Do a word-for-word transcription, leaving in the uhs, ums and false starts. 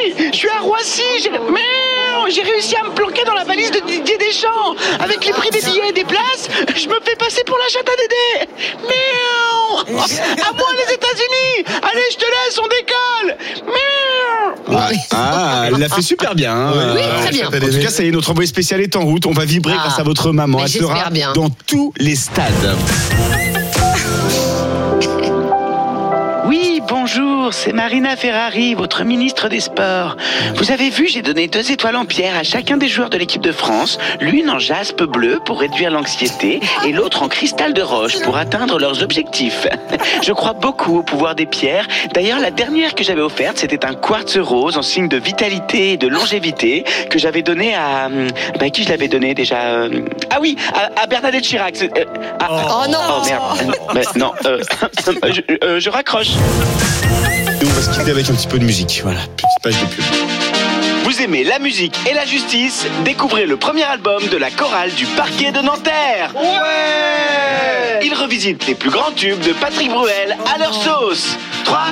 oui, je suis à Roissy. J'ai... Merde, j'ai réussi à me planquer dans la valise de Didier Deschamps. Avec les prix des billets et des places, je me fais passer pour la chatte à Dédé. Merde, à moi les États-Unis. Allez, je te laisse, on décolle. Merde. Ah, ah, elle l'a fait super bien. Hein. Oui, très bien. En tout cas, ça y est, notre envoyé spécial est en route. On va vibrer Ah, grâce à votre maman. mais Elle sera j'espère bien. dans tous les stades. Oui, bonjour, c'est Marina Ferrari, votre ministre des Sports. Vous avez vu, j'ai donné deux étoiles en pierre à chacun des joueurs de l'équipe de France, l'une en jaspe bleu pour réduire l'anxiété et l'autre en cristal de roche pour atteindre leurs objectifs. Je crois beaucoup au pouvoir des pierres. D'ailleurs, la dernière que j'avais offerte, c'était un quartz rose en signe de vitalité et de longévité que j'avais donné à... Bah, qui je l'avais donné déjà Ah oui, à, à Bernadette Chirac. Euh, à- Oh non. Oh merde, Euh, mais non, euh, je, euh, je raccroche. Et on va se quitter avec un petit peu de musique. Voilà, petite page de pub. Vous aimez la musique et la justice? Découvrez le premier album de la chorale du parquet de Nanterre. Ouais. Il revisite les plus grands tubes de Patrick Bruel à leur sauce. trois,